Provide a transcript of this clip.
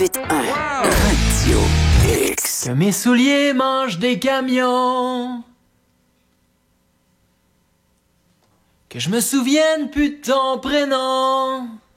Radio X. Que mes souliers mangent des camions. Que je me souvienne plus de ton prénom.